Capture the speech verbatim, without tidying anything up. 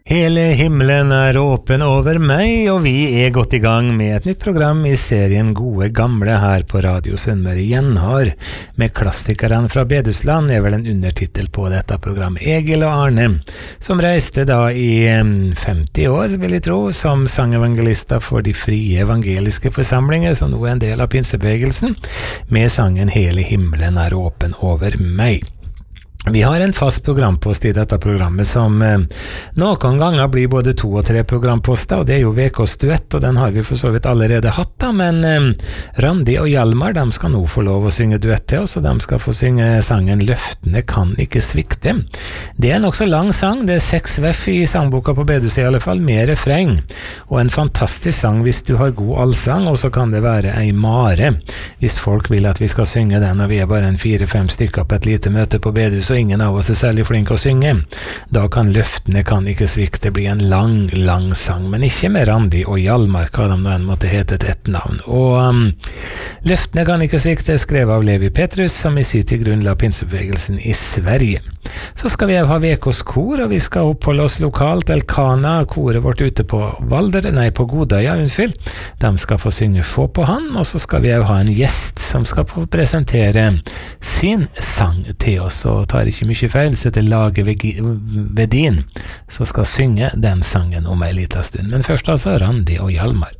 Hele himmelen er åpen over meg, og vi er gått i gang med et nytt program i serien Gode Gamle her på Radio Sunnmøre Gjenhar, med klassikerne fra Bedusland, er vel en undertitel på dette programmet. Egil og Arne, som reiste da i femti år, vil jeg tro, som sangevangelister for de frie evangeliske forsamlinger, som nå er en del av pinsebevegelsen, med sangen Hele himmelen er åpen over meg. Vi har en fast programpost i dette programmet som eh, noen ganger blir både to og tre programposter, og det er jo V K's duett, og den har vi for så vidt allerede hatt da, men eh, Randi og Hjalmar, de skal nå få lov å synge duett til oss, og de skal få synge sangen Løftene kan ikke svikte. Det er en også lang sang, det er seks veff i sangboka på Bedus i alle fall, med refreng, og en fantastisk sang hvis du har god allsang, og så kan det være ei mare, hvis folk vil at vi skal synge den, og vi er bare en fire-fem stykker på et lite møte på Bedus, og ingen av oss er særlig flinke å synge. Da kan Løftene kan ikke svikte bli en lang, lang sang, men ikke med Randi og Hjalmar, hva de nå enn måtte hete til ett navn. Og um, Løftene kan ikke svikte er skrevet av Levi Petrus, som i sin tid grunnla pinsebevegelsen i Sverige. Så skal vi ha V K's kor, og vi skal oppholde oss lokalt. Elkana, koret vårt ute på Valder, nei, på Godøya, unnskyld. De skal få synge Få på han, og så skal vi ha en gjest som skal få presentere sin sang til oss, og tar ikke mye feil, så det er Lage Vedin som skal synge den sangen om en liten stund. Men først altså Randi og Hjalmar.